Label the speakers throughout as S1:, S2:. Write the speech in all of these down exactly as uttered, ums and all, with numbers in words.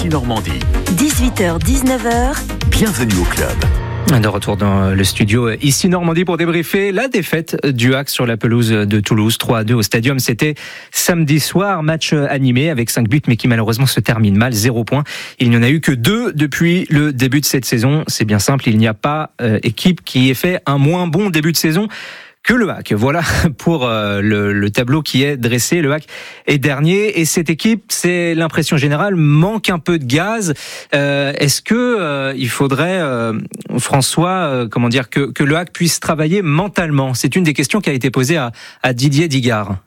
S1: Ici Normandie.
S2: dix-huit heures dix-neuf heures.
S1: Bienvenue au club.
S3: De retour dans le studio Ici Normandie pour débriefer la défaite du H A C sur la pelouse de Toulouse, trois à deux au Stadium. C'était samedi soir, match animé avec cinq buts mais qui malheureusement se termine mal, zéro point. Il n'y en a eu que deux depuis le début de cette saison. C'est bien simple, il n'y a pas euh, équipe qui ait fait un moins bon début de saison que le H A C. Voilà pour euh, le, le tableau qui est dressé. Le H A C est dernier et cette équipe, c'est l'impression générale, manque un peu de gaz. Euh, est-ce que euh, il faudrait, euh, François, euh, comment dire, que, que le H A C puisse travailler mentalement ? C'est une des questions qui a été posée à, à Didier Digard.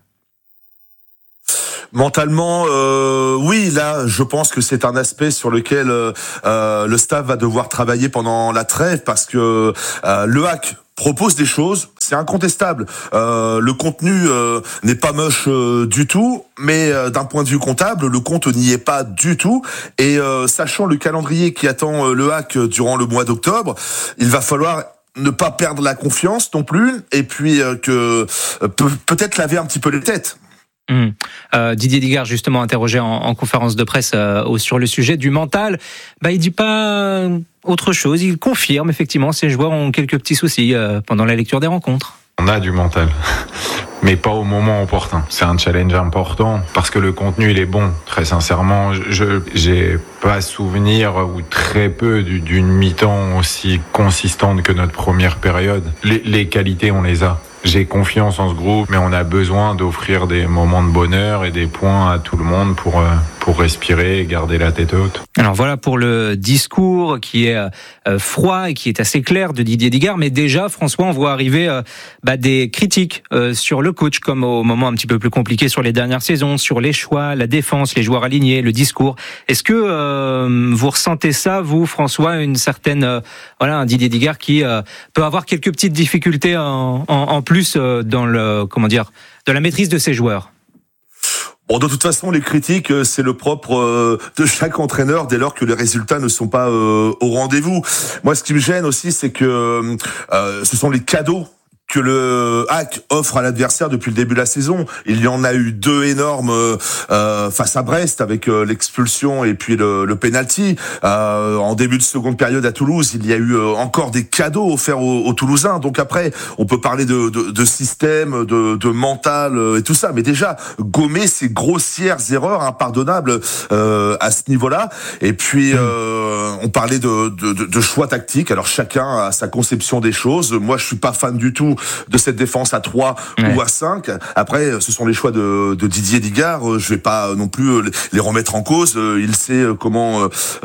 S4: Mentalement, euh, oui, là, je pense que c'est un aspect sur lequel euh, le staff va devoir travailler pendant la trêve parce que euh, le H A C propose des choses, c'est incontestable. Euh, le contenu euh, n'est pas moche euh, du tout, mais euh, d'un point de vue comptable, le compte n'y est pas du tout. Et euh, sachant le calendrier qui attend euh, le H A C durant le mois d'octobre, il va falloir ne pas perdre la confiance non plus, et puis euh, que euh, peut- peut-être laver un petit peu les têtes.
S3: Mmh. Euh, Didier Digard, justement interrogé en, en conférence de presse euh, sur le sujet du mental, bah il dit pas autre chose. Il confirme effectivement ces joueurs ont quelques petits soucis euh, pendant la lecture des rencontres.
S5: On a du mental, mais pas au moment opportun. C'est un challenge important parce que le contenu il est bon. Très sincèrement, je j'ai pas souvenir ou très peu d'une mi-temps aussi consistante que notre première période. Les, les qualités, on les a. J'ai confiance en ce groupe, mais on a besoin d'offrir des moments de bonheur et des points à tout le monde pour, pour respirer et garder la tête haute.
S3: Alors voilà pour le discours qui est euh, froid et qui est assez clair de Didier Digard, mais déjà François, on voit arriver euh, bah, des critiques euh, sur le coach, comme au moment un petit peu plus compliqué sur les dernières saisons, sur les choix, la défense, les joueurs alignés, le discours. Est-ce que euh, vous ressentez ça, vous François, une certaine, euh, voilà, un Didier Digard qui euh, peut avoir quelques petites difficultés en, en, en plus euh, dans le, comment dire, de la maîtrise de ses joueurs?
S4: Bon, de toute façon, les critiques, c'est le propre euh, de chaque entraîneur dès lors que les résultats ne sont pas euh, au rendez-vous. Moi, ce qui me gêne aussi, c'est que euh, ce sont les cadeaux que le H A C offre à l'adversaire depuis le début de la saison. Il y en a eu deux énormes euh, face à Brest avec euh, l'expulsion et puis le, le penalty. Euh, en début de seconde période à Toulouse, il y a eu euh, encore des cadeaux offerts aux, aux Toulousains. Donc après, on peut parler de, de, de système, de, de mental euh, et tout ça. Mais déjà, gommer ces grossières erreurs impardonnables euh, à ce niveau-là. Et puis, euh, on parlait de, de, de, de choix tactiques. Alors chacun a sa conception des choses. Moi, je suis pas fan du tout de cette défense à trois ouais. ou à cinq. Après, ce sont les choix de, de Didier Digard. Je vais pas non plus les remettre en cause. Il sait comment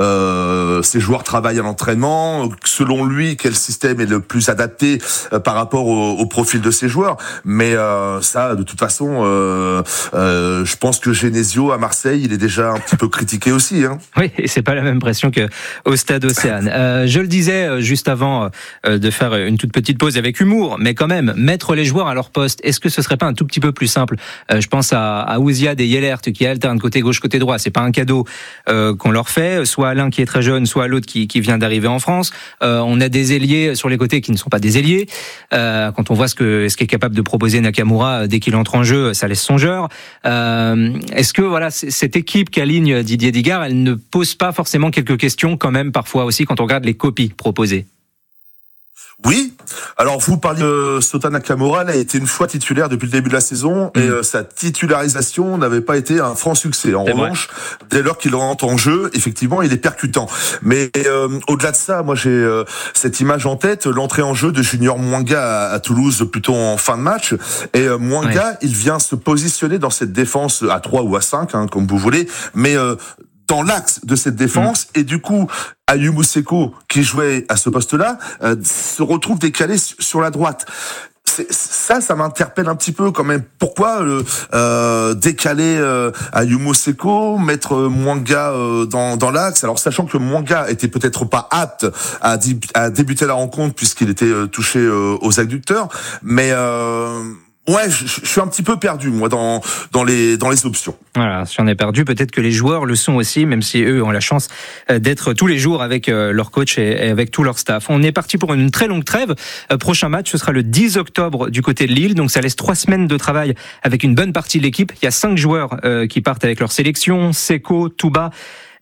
S4: euh, ses joueurs travaillent à l'entraînement. Selon lui, quel système est le plus adapté par rapport au, au profil de ses joueurs. Mais euh, ça, de toute façon, euh, euh, je pense que Genesio à Marseille, il est déjà un petit peu critiqué aussi. Hein.
S3: Oui, et c'est pas la même pression que au Stade Océane. Euh, je le disais juste avant euh, de faire une toute petite pause avec humour, mais quand même, mettre les joueurs à leur poste, est-ce que ce serait pas un tout petit peu plus simple ? euh, Je pense à, à Ouziad et Yelert qui alternent côté gauche, côté droit. C'est pas un cadeau euh, qu'on leur fait. Soit Alain qui est très jeune, soit l'autre qui, qui vient d'arriver en France. Euh, on a des ailiers sur les côtés qui ne sont pas des ailiers. Euh, quand on voit ce que ce qu'est capable de proposer Nakamura dès qu'il entre en jeu, ça laisse songeur. Euh, est-ce que voilà, cette équipe qu'aligne Didier Digard, elle ne pose pas forcément quelques questions quand même parfois aussi quand on regarde les copies proposées ?
S4: Oui. Alors, vous parliez de Sota Nakamura, il a été une fois titulaire depuis le début de la saison, mmh. et euh, sa titularisation n'avait pas été un franc succès. En c'est revanche, vrai. Dès lors qu'il rentre en jeu, effectivement, il est percutant. Mais euh, au-delà de ça, moi j'ai euh, cette image en tête, l'entrée en jeu de Junior Mwanga à, à Toulouse, plutôt en fin de match. Et euh, Mwanga, ouais. il vient se positionner dans cette défense à trois ou à cinq, hein, comme vous voulez, mais euh, dans l'axe de cette défense, mmh. et du coup, Ayumu Seko, qui jouait à ce poste-là, euh, se retrouve décalé sur la droite. C'est, ça, ça m'interpelle un petit peu quand même. Pourquoi euh, euh, décaler euh, Ayumu Seko, mettre euh, Mwanga euh, dans, dans l'axe ? Alors sachant que Mwanga était peut-être pas apte à, di- à débuter la rencontre puisqu'il était euh, touché euh, aux adducteurs, mais euh, ouais, je, je suis un petit peu perdu moi dans dans les dans les options.
S3: Voilà, si on est perdu, peut-être que les joueurs le sont aussi, même si eux ont la chance d'être tous les jours avec leur coach et avec tout leur staff. On est parti pour une très longue trêve. Prochain match, ce sera le dix octobre du côté de Lille, donc ça laisse trois semaines de travail avec une bonne partie de l'équipe. Il y a cinq joueurs qui partent avec leur sélection, Seko, Touba,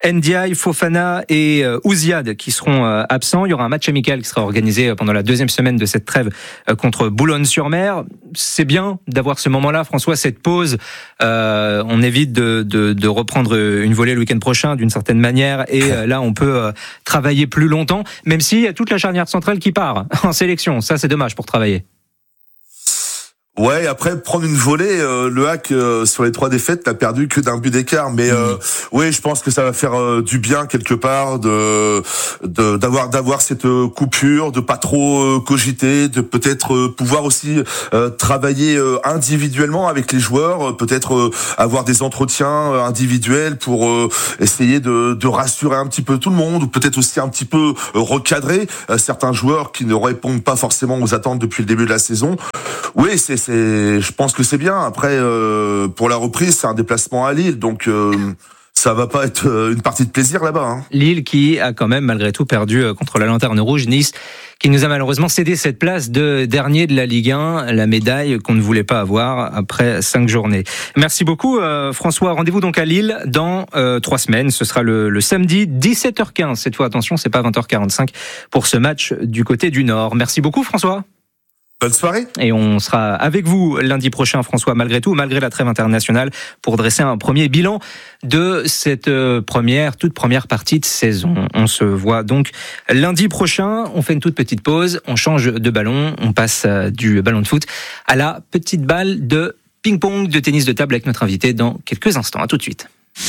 S3: Ndiaye, Fofana et euh, Ouziad qui seront euh, absents. Il y aura un match amical qui sera organisé pendant la deuxième semaine de cette trêve euh, contre Boulogne-sur-Mer. C'est bien d'avoir ce moment-là, François, cette pause. Euh, on évite de, de, de reprendre une volée le week-end prochain d'une certaine manière et euh, là on peut euh, travailler plus longtemps, même s'il y a toute la charnière centrale qui part en sélection. Ça c'est dommage pour travailler.
S4: Ouais, après prendre une volée, euh, le Hack euh, sur les trois défaites n'a perdu que d'un but d'écart, mais euh, mmh. oui, je pense que ça va faire euh, du bien quelque part de, de d'avoir d'avoir cette euh, coupure, de pas trop euh, cogiter, de peut-être euh, pouvoir aussi euh, travailler euh, individuellement avec les joueurs, euh, peut-être euh, avoir des entretiens euh, individuels pour euh, essayer de, de rassurer un petit peu tout le monde, ou peut-être aussi un petit peu euh, recadrer euh, certains joueurs qui ne répondent pas forcément aux attentes depuis le début de la saison. Oui, c'est C'est, je pense que c'est bien. Après, euh, pour la reprise, c'est un déplacement à Lille, donc euh, ça va pas être une partie de plaisir là-bas. Hein.
S3: Lille qui a quand même malgré tout perdu contre la Lanterne Rouge. Nice qui nous a malheureusement cédé cette place de dernier de la Ligue un, la médaille qu'on ne voulait pas avoir après cinq journées. Merci beaucoup euh, François. Rendez-vous donc à Lille dans euh, trois semaines. Ce sera le, le samedi dix-sept heures quinze. Cette fois, attention, c'est pas vingt heures quarante-cinq pour ce match du côté du Nord. Merci beaucoup François.
S4: Bonne soirée.
S3: Et on sera avec vous lundi prochain, François, malgré tout, malgré la trêve internationale, pour dresser un premier bilan de cette première, toute première partie de saison. On se voit donc lundi prochain. On fait une toute petite pause. On change de ballon. On passe du ballon de foot à la petite balle de ping-pong, de tennis de table avec notre invité dans quelques instants. À tout de suite.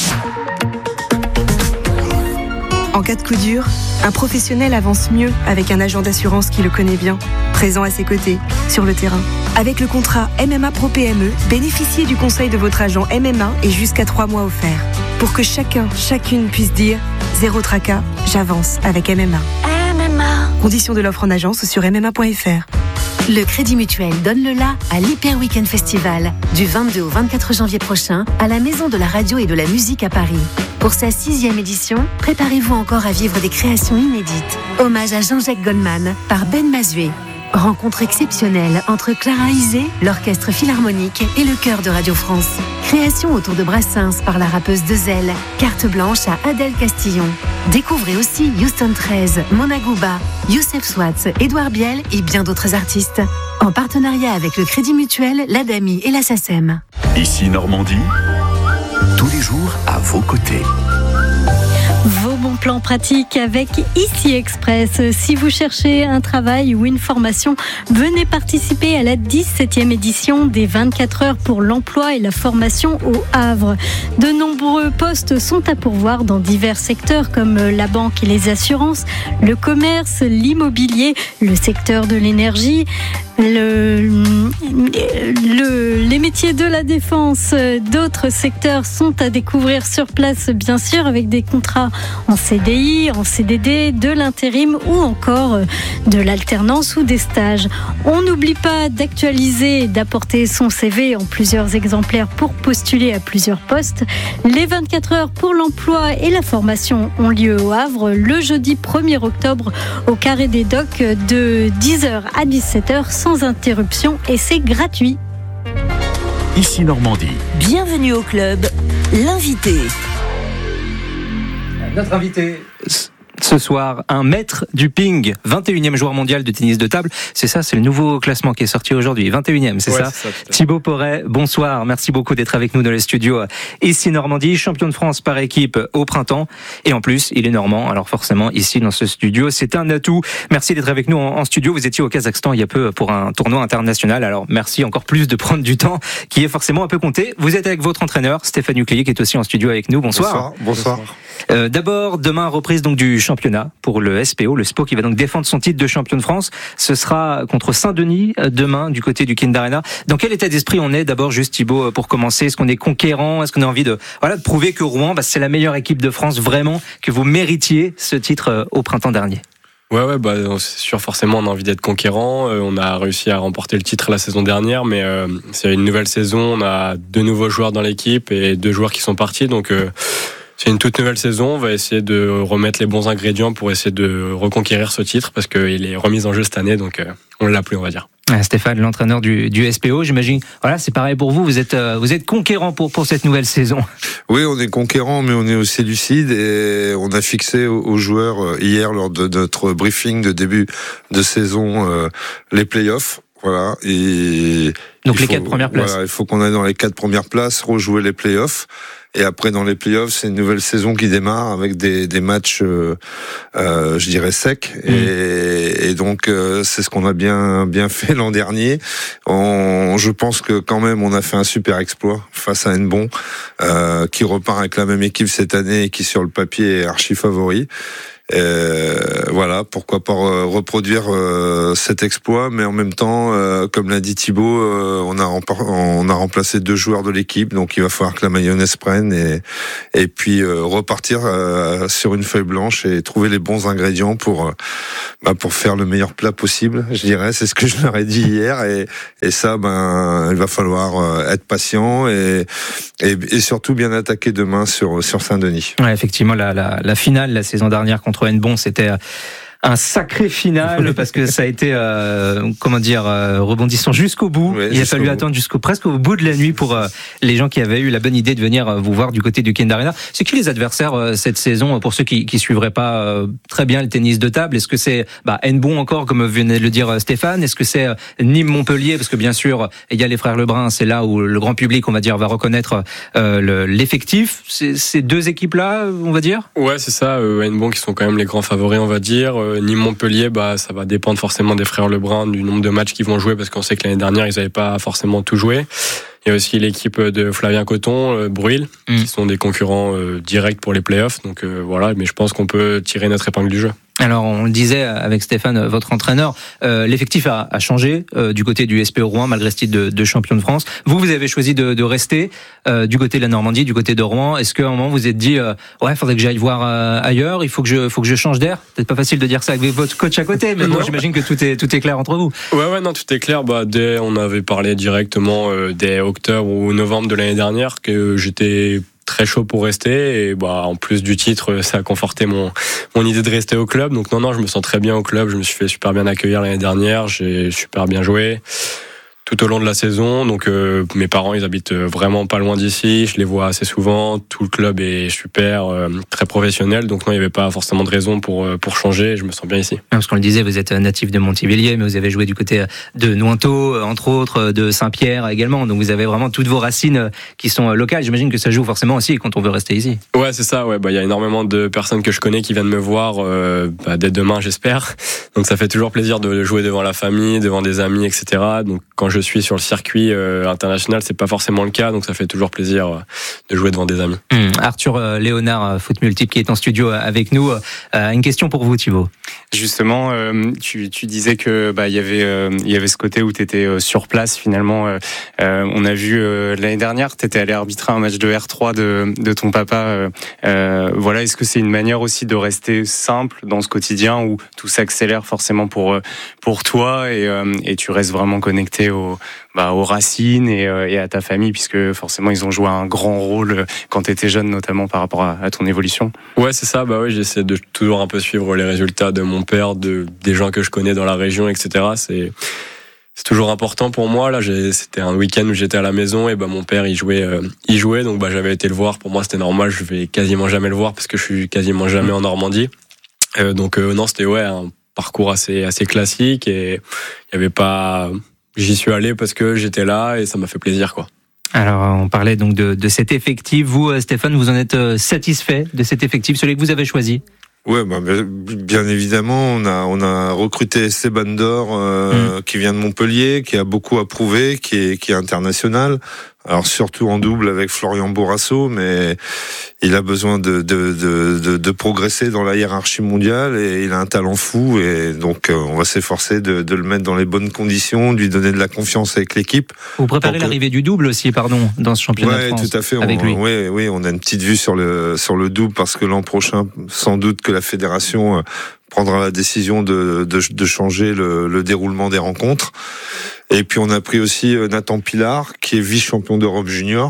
S2: En cas de coup dur, un professionnel avance mieux avec un agent d'assurance qui le connaît bien, présent à ses côtés, sur le terrain. Avec le contrat M M A Pro P M E, bénéficiez du conseil de votre agent M M A et jusqu'à trois mois offerts. Pour que chacun, chacune puisse dire « Zéro tracas, j'avance avec M M A ». M M A. Conditions de l'offre en agence ou sur m m a point f r.
S1: Le Crédit Mutuel donne le la à l'Hyper Weekend Festival du vingt-deux au vingt-quatre janvier prochain à la Maison de la Radio et de la Musique à Paris. Pour sa sixième édition, préparez-vous encore à vivre des créations inédites. Hommage à Jean-Jacques Goldman par Ben Mazué. Rencontre exceptionnelle entre Clara Isé, l'Orchestre Philharmonique et le Chœur de Radio France. Création autour de Brassens par la rappeuse Dezel. Carte blanche à Adèle Castillon. Découvrez aussi Houston treize, Mona Gouba, Youssef Swatz, Édouard Biel et bien d'autres artistes. En partenariat avec le Crédit Mutuel, l'Adami et la SACEM.
S6: Ici Normandie, tous les jours à vos côtés.
S7: Vos bons plans pratiques avec Ici Express. Si vous cherchez un travail ou une formation, venez participer à la dix-septième édition des vingt-quatre heures pour l'emploi et la formation au Havre. De nombreux postes sont à pourvoir dans divers secteurs comme la banque et les assurances, le commerce, l'immobilier, le secteur de l'énergie, le, le, les métiers de la défense. D'autres secteurs sont à découvrir sur place, bien sûr, avec des contrats en C D I, en C D D, de l'intérim ou encore de l'alternance ou des stages. On n'oublie pas d'actualiser et d'apporter son C V en plusieurs exemplaires pour postuler à plusieurs postes. Les vingt-quatre heures pour l'emploi et la formation ont lieu au Havre le jeudi premier octobre au Carré des Docks de dix heures à dix-sept heures sans interruption et c'est gratuit.
S6: Ici Normandie.
S2: Bienvenue au club, l'invité.
S3: Notre invité ce soir, un maître du ping, vingt et unième joueur mondial de tennis de table. C'est ça, c'est le nouveau classement qui est sorti aujourd'hui, vingt et unième, c'est ouais, ça, ça Thibaut Porret, bonsoir, merci beaucoup d'être avec nous dans les studios ici Normandie, champion de France par équipe au printemps, et en plus, il est normand, alors forcément, ici dans ce studio, c'est un atout. Merci d'être avec nous en, en studio, vous étiez au Kazakhstan il y a peu pour un tournoi international, alors merci encore plus de prendre du temps, qui est forcément un peu compté. Vous êtes avec votre entraîneur, Stéphane Huclier, qui est aussi en studio avec nous, bonsoir.
S4: Bonsoir. Bonsoir.
S3: Euh, d'abord, demain, reprise donc du championnat pour le S P O, le S P O qui va donc défendre son titre de champion de France. Ce sera contre Saint-Denis demain du côté du Kind Arena. Dans quel état d'esprit on est d'abord, juste Thibaut, pour commencer? Est-ce qu'on est conquérant? Est-ce qu'on a envie de, voilà, de prouver que Rouen, bah, c'est la meilleure équipe de France, vraiment, que vous méritiez ce titre au printemps dernier?
S8: Ouais, ouais, bah, c'est sûr, forcément, on a envie d'être conquérant. Euh, on a réussi à remporter le titre la saison dernière, mais euh, c'est une nouvelle saison. On a deux nouveaux joueurs dans l'équipe et deux joueurs qui sont partis, donc euh, c'est une toute nouvelle saison. On va essayer de remettre les bons ingrédients pour essayer de reconquérir ce titre parce qu'il est remis en jeu cette année, donc euh, on l'a plus, on va dire.
S3: Stéphane, l'entraîneur du, du S P O, j'imagine. Voilà, c'est pareil pour vous. Vous êtes, euh, vous êtes conquérant pour pour cette nouvelle saison.
S9: Oui, on est conquérant, mais on est aussi lucide et on a fixé aux, aux joueurs hier lors de notre briefing de début de saison euh, les playoffs. Voilà. Et
S3: donc les
S9: faut,
S3: quatre premières places.
S9: Voilà, il faut qu'on aille dans les quatre premières places, rejouer les playoffs. Et après, dans les playoffs, c'est une nouvelle saison qui démarre avec des, des matchs, euh, euh, je dirais, secs. Mmh. Et, et donc, euh, c'est ce qu'on a bien bien fait l'an dernier. On, je pense que quand même, on a fait un super exploit face à Hennebont, euh, qui repart avec la même équipe cette année et qui, sur le papier, est archi favori. Euh, voilà, pourquoi pas reproduire euh, cet exploit, mais en même temps, euh, comme l'a dit Thibaut, euh, on a on a remplacé deux joueurs de l'équipe, donc il va falloir que la mayonnaise prenne et et puis euh, repartir euh, sur une feuille blanche et trouver les bons ingrédients pour euh, bah, pour faire le meilleur plat possible. Je dirais, c'est ce que je leur ai dit hier, et et ça, ben, il va falloir euh, être patient et, et et surtout bien attaquer demain sur sur Saint-Denis.
S3: Ouais, effectivement, la la, la finale la saison dernière contre Hennebont, c'était un sacré final parce que ça a été euh, comment dire euh, rebondissant jusqu'au bout. Oui, il a fallu attendre jusqu'au presque au bout de la nuit pour euh, les gens qui avaient eu la bonne idée de venir euh, vous voir du côté du Kind Arena. C'est qui les adversaires euh, cette saison pour ceux qui qui suivraient pas euh, très bien le tennis de table? Est-ce que c'est bah Hennebont encore comme venait de le dire Stéphane? Est-ce que c'est euh, Nîmes Montpellier, parce que bien sûr il y a les frères Lebrun, c'est là où le grand public on va dire va reconnaître euh, le, l'effectif. C'est ces deux équipes là, on va dire.
S8: Ouais, c'est ça. Euh, Hennebont qui sont quand même les grands favoris, on va dire. Euh, Nîmes-Montpellier, bah, ça va dépendre forcément des frères Lebrun, du nombre de matchs qu'ils vont jouer, parce qu'on sait que l'année dernière, ils n'avaient pas forcément tout joué. Il y a aussi l'équipe de Flavien Coton, euh, Bruyl, mmh. qui sont des concurrents euh, directs pour les playoffs. Donc euh, voilà, mais je pense qu'on peut tirer notre épingle du jeu.
S3: Alors, on le disait avec Stéphane, votre entraîneur, euh, l'effectif a, a changé euh, du côté du S P O Rouen, malgré ce titre de, de champion de France. Vous, vous avez choisi de, de rester euh, du côté de la Normandie, du côté de Rouen. Est-ce qu'à un moment, vous vous êtes dit, euh, ouais, il faudrait que j'aille voir euh, ailleurs, il faut que je, faut que je change d'air? Peut-être pas facile de dire ça avec votre coach à côté, mais bon, j'imagine que tout est, tout est clair entre vous.
S8: Ouais, ouais, non, tout est clair. Bah, dès, on avait parlé directement euh, dès octobre ou novembre de l'année dernière que j'étais très chaud pour rester, et bah en plus du titre, ça a conforté mon mon idée de rester au club. Donc non non, je me sens très bien au club, je me suis fait super bien accueillir l'année dernière, j'ai super bien joué tout au long de la saison. Donc euh, mes parents, ils habitent vraiment pas loin d'ici, je les vois assez souvent, tout le club est super, euh, très professionnel, donc non, il n'y avait pas forcément de raison pour pour changer, je me sens bien ici.
S3: Parce qu'on le disait, vous êtes natif de Montivilliers, mais vous avez joué du côté de Nointot, entre autres, de Saint-Pierre également, donc vous avez vraiment toutes vos racines qui sont locales. J'imagine que ça joue forcément aussi quand on veut rester ici.
S8: Ouais, c'est ça, ouais, bah il y a énormément de personnes que je connais qui viennent me voir euh, bah, dès demain, j'espère. Donc ça fait toujours plaisir de jouer devant la famille, devant des amis, et cetera. Donc quand je suis sur le circuit euh, international, c'est pas forcément le cas, donc ça fait toujours plaisir euh, de jouer devant des amis.
S3: Mmh. Arthur euh, Léonard, foot multiple, qui est en studio avec nous. Euh, une question pour vous, Thibaut.
S10: Justement, euh, tu, tu disais que bah il y avait euh, il y avait ce côté où tu étais euh, sur place finalement. Euh, euh, on a vu euh, l'année dernière, tu étais allé arbitrer un match de R trois de de ton papa. Euh, euh, voilà, est-ce que c'est une manière aussi de rester simple dans ce quotidien où tout s'accélère forcément pour pour toi et euh, et tu restes vraiment connecté au bah, aux racines et, euh, et à ta famille, puisque forcément ils ont joué un grand rôle quand tu étais jeune, notamment par rapport à, à ton évolution.
S8: Ouais, c'est ça. Bah oui, j'essaie de toujours un peu suivre les résultats de mon père, de des gens que je connais dans la région, et cetera. C'est c'est toujours important pour moi. Là, j'ai, c'était un week-end où j'étais à la maison et bah mon père il jouait, euh, il jouait, donc bah j'avais été le voir. Pour moi, c'était normal. Je vais quasiment jamais le voir parce que je suis quasiment jamais en Normandie. Euh, donc euh, non, c'était ouais un parcours assez assez classique et il y avait pas. J'y suis allé parce que j'étais là et ça m'a fait plaisir, quoi.
S3: Alors, on parlait donc de, de cet effectif. Vous, Stéphane, vous en êtes satisfait de cet effectif, celui que vous avez choisi?
S9: Ouais, bah, bien évidemment, on a on a recruté Esteban Dor, euh, mmh. qui vient de Montpellier, qui a beaucoup à prouver, qui est qui est international. Alors surtout en double avec Florian Bourrasso, mais il a besoin de de de de, de progresser dans la hiérarchie mondiale et il a un talent fou et donc euh, on va s'efforcer de de le mettre dans les bonnes conditions, de lui donner de la confiance avec l'équipe.
S3: Vous préparez que... l'arrivée du double aussi, pardon, dans ce championnat
S9: ouais,
S3: de France.
S9: Ouais, tout à fait.
S3: Avec
S9: on,
S3: lui.
S9: Oui, oui, on a une petite vue sur le sur le double parce que l'an prochain, sans doute que la fédération euh, prendra la décision de de, de changer le, le déroulement des rencontres. Et puis on a pris aussi Nathan Pilar, qui est vice-champion d'Europe junior,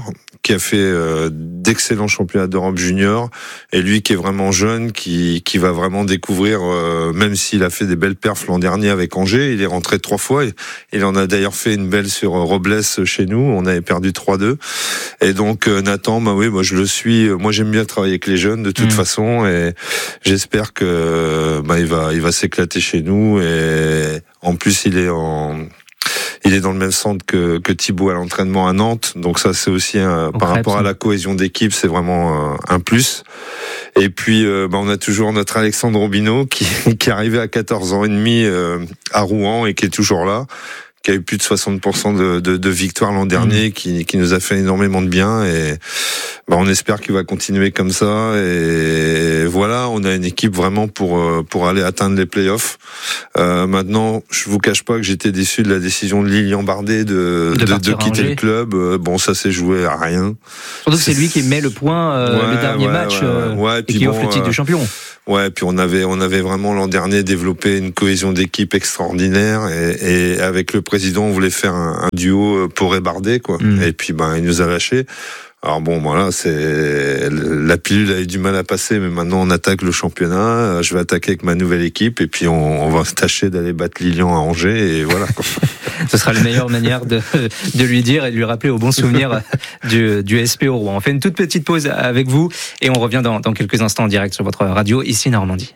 S9: qui a fait euh, d'excellents championnats d'Europe junior, et lui qui est vraiment jeune, qui qui va vraiment découvrir, euh, même s'il a fait des belles perfs l'an dernier avec Angers, il est rentré trois fois, et il en a d'ailleurs fait une belle sur Robles chez nous, on avait perdu trois deux, et donc euh, Nathan, bah oui, moi je le suis, moi j'aime bien travailler avec les jeunes de toute mmh. façon, et j'espère que bah il va il va s'éclater chez nous, et en plus il est en Il est dans le même centre que, que Thibaut à l'entraînement à Nantes, donc ça c'est aussi un, par rapport à la cohésion d'équipe, c'est vraiment un, un plus. Et puis euh, bah, on a toujours notre Alexandre Robineau qui, qui est arrivé à quatorze ans et demi euh, à Rouen et qui est toujours là, qui a eu plus de soixante pour cent de, de, de victoires l'an dernier, mmh. qui, qui nous a fait énormément de bien, et bah, on espère qu'il va continuer comme ça, et voilà, on a une équipe vraiment pour, pour aller atteindre les playoffs. Euh, maintenant, je vous cache pas que j'étais déçu de la décision de Lilian Bardet de, de, de, de quitter le club. Bon, ça s'est joué à rien.
S3: Surtout que c'est lui qui met le point euh, ouais, le dernier
S9: ouais,
S3: match
S9: ouais,
S3: euh,
S9: ouais,
S3: et, et qui bon, offre le titre euh, de champion.
S9: Ouais, puis on avait on avait vraiment l'an dernier développé une cohésion d'équipe extraordinaire, et, et avec le président, on voulait faire un, un duo pour Bardet, quoi. Mmh. Et puis ben il nous a lâchés. Alors bon, voilà, c'est la pilule a eu du mal à passer, mais maintenant on attaque le championnat. Je vais attaquer avec ma nouvelle équipe, et puis on, on va tâcher d'aller battre Lilian à Angers, et voilà.
S3: Ce sera la meilleure manière de, de lui dire et de lui rappeler au bon souvenir du, du S P O Rouen. On fait une toute petite pause avec vous et on revient dans, dans quelques instants en direct sur votre radio, ici Normandie.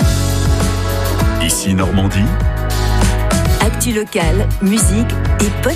S6: Ici Normandie.
S1: Actu locale, musique et podcast.